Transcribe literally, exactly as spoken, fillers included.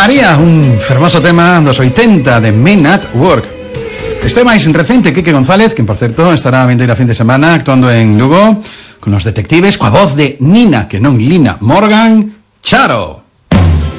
María, un fermoso tema dos oitenta de Men at Work. Este máis recente, Quique González, que por certo estará a vindeira fin de semana actuando en Lugo con los detectives, coa voz de Nina, que non Lina Morgan, Charo.